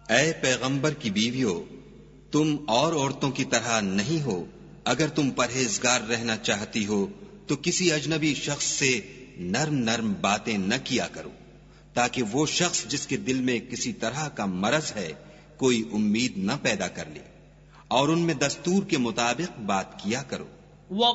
ऐ पैगंबर की बीवियों, तुम और औरतों की तरह नहीं हो। अगर तुम परहेजगार रहना चाहती हो तो किसी अजनबी शख्स से नर्म नर्म बातें न किया करो, ताकि वो शख्स जिसके दिल में किसी तरह का मरज है कोई उम्मीद न पैदा कर ले, और उनमें दस्तूर के मुताबिक बात किया करो।